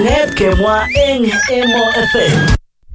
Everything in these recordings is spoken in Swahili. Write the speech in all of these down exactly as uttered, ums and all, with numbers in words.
Maget kemwa eng Emo F M.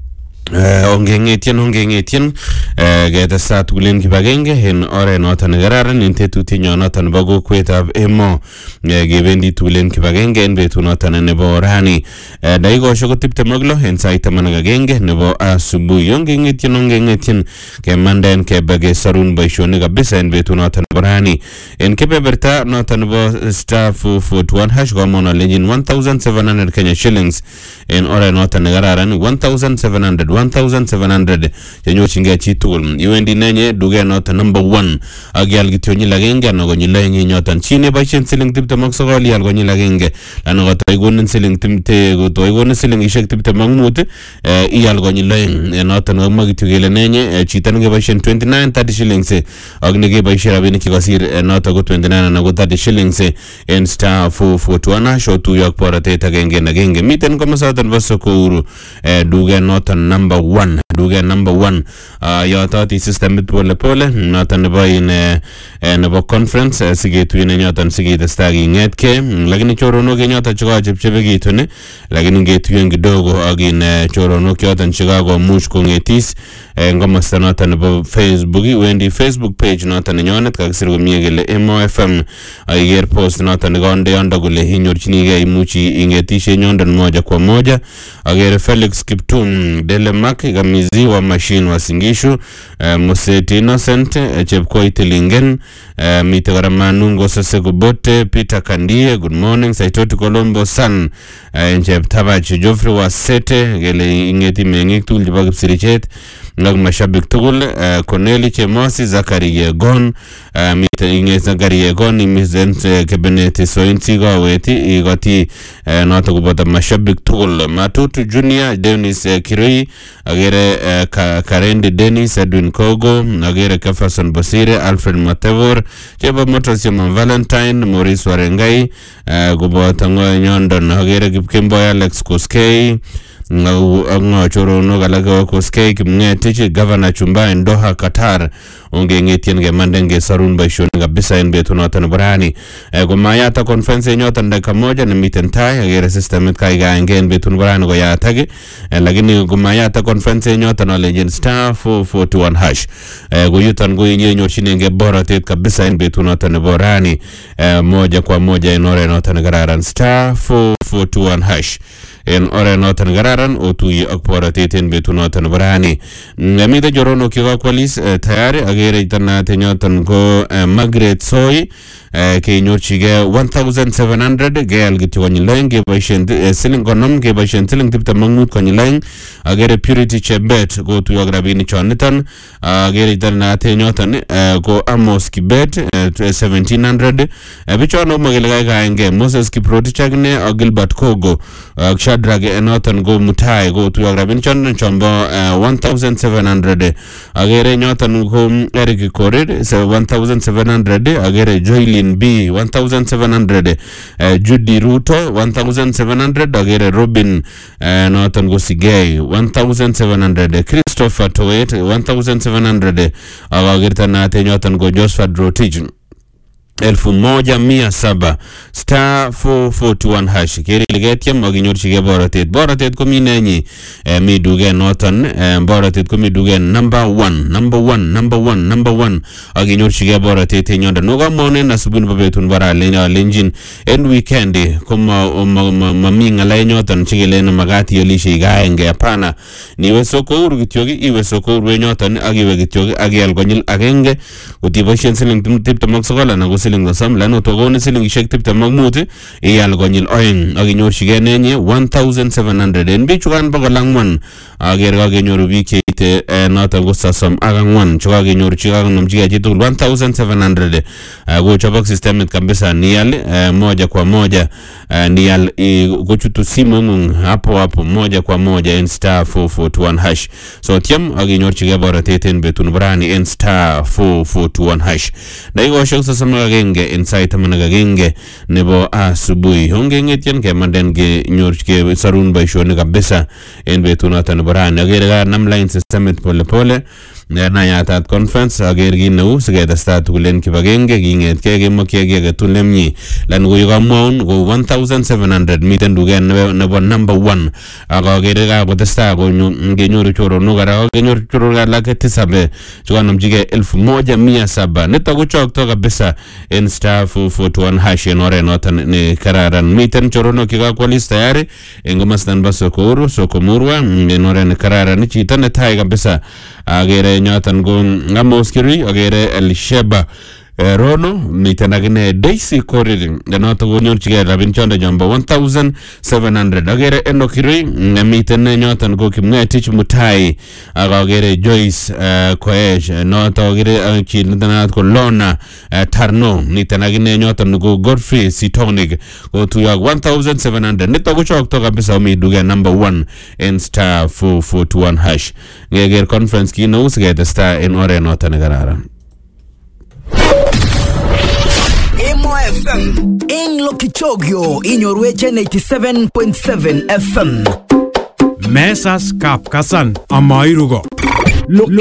Eh ongengetien ongengetien eh getesa tugulen kibagenge en oret noton nekararan en tetutienyon noton nebo kokwetab Emo gebendi tugulen kibagenge en betut noton nebo rani dakikoshek ko tiptem ak lo en sait taman ak agenge nebo asubuhi. Ongengetien ongengetien kemanden kebe kesarun boisionik kabisa en betut noton nebo rani en kebeberta noton nebo star four forty-one hash komon alenjin one thousand seven hundred Kenya shillings en oret noton nekararan one thousand seven hundred one thousand seven hundred yenyorchingei chi tugul. Iwendi nenye duket noton number one agial kityo nyil agenge anan ko nyil aeng nyoton chi neboisien siling tiptem ak sogol ial ko nyil agenge anan ko toikonin siling timte ko toikonin silingishek tiptem ak mut ial ko nyil aeng noton komwa kityo kele nenye chito nekeboisien twenty-nine thirty shillings ak nekeboisien rabinik chekosir noton ko twenty-nine anan ko thirty shillings en star four forty-one hash otuyo ak borotet agenge en agenge. Miten komosoton bo Sokuru duket noton number one duket number one yototi systemit pole pole noton nebo in nebo conference sigetuine nyoton sigetesta kingetke lakini choronok nyoton chekachepchepekitun lakini ngetuyen kidogo ak in choronok yoton chekakomuch kongetis en komosta noton nebo Facebook. Wendi Facebook page noton nenyonet kakisir komie kele Emo F M aiger post noton nekonde yondo kole inyorchinigei imuchi ingetishe nyondon moja kwa moja. Agere Felix Kiptum Delemak Gamizi wa machine wa Singishu uh, Museti Innocent uh, Chepkoi Tilingen uh, Mite Waramanungo Sasekubote Peter Kandie good morning Saitoti Colombo San uh, Chep Tabach Joffrey wa Sete gele ingeti mengik tugul chebo Kipsirichet ngak mashabik tugul uh, Corneli Chemosi Zakari Yegon uh, Mite inge Zakari Yegon imizent uh, Kebeneti Sointi Gaweti igoti uh, nota kubota mashabik tugul Matutu Junior Dennis uh, Kiroi agere uh, ka, Karendi Dennis Edwin Kogo agere Kefason Bosire Alfred Matevor cheba Motors Yaman Valentine Maurice Warengai uh, kubota ngoy nyondon agere Kipkemboy Alex Koskei ngo chorono galaka Koskei Kimngetich Governor Chumba en Doha Qatar ongengetien gemandenge sarun baishoni kabisa en betut noton nebo rani komayata conference nyoton dakika moja nemiten tai agere systemet kaigaenge en betut nebo rani koyatak lakini komayata conference nyoton alenjin star four forty-one hash koyuton koinyorchinenge borotet kabisa en betut noton nebo rani moja kwa moja en oret noton nekararan star four forty-one hash en oret noton kararan otuye ak borotet en betut noton nebo rani. Ngamite jorono kikakwalis tayari agere itanate nyoton ko Margaret Soy kenyorchige one thousand seven hundred geal kityo konyil aeng keboisien siling konom keboisien siling tiptem ak mut konyil aeng. Agere Purity Chebet kotuyo ak rabinik choniton agere itanate nyoton ko Amos Kibet seventeen hundred bichono magele kaikaenge Moses Kiprotich akine ak Gilbert Kogo ak Shadrack noton go Mutai kotuyo ak rabinik choniton chombo one thousand seven hundred. Agere nyoton ko Eric Korir one thousand seven hundred agere Joylin B one thousand seven hundred uh, Judy Ruto one thousand seven hundred agere Robin uh, noton go Sigei one thousand seven hundred Christopher Toet one thousand seven hundred agere tanate nyoton go Josephat Rotich elfu moja mia saba star four forty-one hash keri ligetiam aginyorchige borotet borotet komi nenyi eh, mi duge noton eh, borotet komi duge number one number one number one number one aginyorchige borotet nyonda no gamone nasubun babetun bara lenya lenjin en weekend koma mami ngala nyoton chigelen magati yolishe gaenge hapana niwe soko uru kityogi iwe soko uru nyoton agiwe kityogi agial konyil agenge utiboshen siling tiptem ak sogol na siling dosam lano togone siling ishek tiptem ak mut iyal konyil oeng aginyorchige nenye one thousand seven hundred en bichukan bogol angwan ager kagenyoru biik cheite noton ko sosom ak angwan chekagenyorchi kakonomchige chitugul one thousand seven hundred kochobok systemit kabisa nial moja kwa moja nial kochutu simu hapo hapo moja kwa moja en star four forty-one hash so tiam aginyorchige borotet en betun brani en star four forty-one hash daikoshek sosom ak agenge en sait taman ak agenge nebo asubuhi ongengetien kemanden ke nyorchige sarun boisionik kabisa en betut noton nebo rani agere ka nam line systemit pole pole nayatat conference ager ki neu siketestai tugulen kibagenge kingetkei kemokyei ki age tugul nemie lan ko yukamwaun ko one thousand seven hundred miten duket nebo number one akagere kakotestai kenyoru choronok kora kenyoru choronok alak tisab chekanamchigei elfu moja mia saba nitok kochokto kabisa en star four forty-one hash en oret noton ne kararan miten choronok chekakwalis tayari en komasta nebo Sokoro Sokomurwa en oret ne kararan chito netai kabisa agere nyoton ko Ngamoskiri agere Elisheba Rono miten akine Daisy Corridor noto konyorchigei rabin chonde jamba one thousand seven hundred agere Enokiri miten nyoton ko Kimngetich Mutai agere Joyce Koech noto agere chindanat ko Lona Tarno miten akine nyoton ko Godfrey Sitonik ko tuya one thousand seven hundred nito ko chokto kabisa mi duge number one en star four forty-one hash ngeger conference kino usgete star en ore noton kararan Emo F M in Lokichogyo inyorweche eighty-seven point seven F M Mesas Kapkasan Amairugo.